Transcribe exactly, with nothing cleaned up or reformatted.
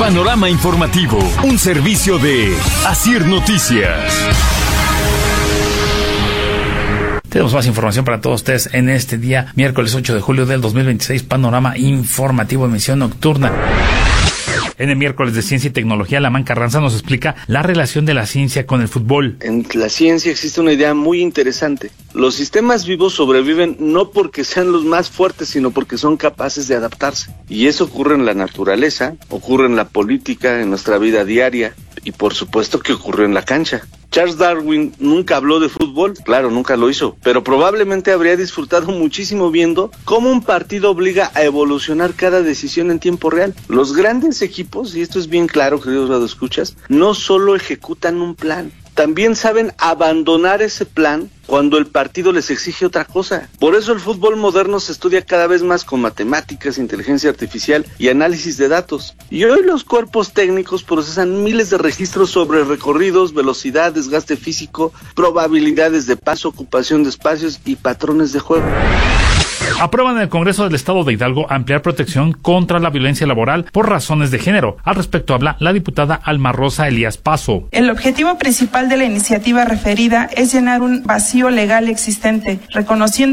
Panorama Informativo, un servicio de Asir Noticias. Tenemos más información para todos ustedes en este día, miércoles ocho de julio del dos mil veintiséis, Panorama Informativo, emisión nocturna. En el miércoles de Ciencia y Tecnología, Lamán Carranza nos explica la relación de la ciencia con el fútbol. En la ciencia existe una idea muy interesante. Los sistemas vivos sobreviven no porque sean los más fuertes, sino porque son capaces de adaptarse. Y eso ocurre en la naturaleza, ocurre en la política, en nuestra vida diaria, y por supuesto que ocurrió en la cancha. Charles Darwin nunca habló de fútbol, claro, nunca lo hizo, pero probablemente habría disfrutado muchísimo viendo cómo un partido obliga a evolucionar cada decisión en tiempo real. Los grandes equipos, y esto es bien claro, queridos radioescuchas, no solo ejecutan un plan, también saben abandonar ese plan cuando el partido les exige otra cosa. Por eso el fútbol moderno se estudia cada vez más con matemáticas, inteligencia artificial y análisis de datos. Y hoy los cuerpos técnicos procesan miles de registros sobre recorridos, velocidad, desgaste físico, probabilidades de paso, ocupación de espacios y patrones de juego. Aprueban en el Congreso del Estado de Hidalgo ampliar protección contra la violencia laboral por razones de género. Al respecto habla la diputada Alma Rosa Elías Paso. El objetivo principal de la iniciativa referida es llenar un vacío legal existente, reconociendo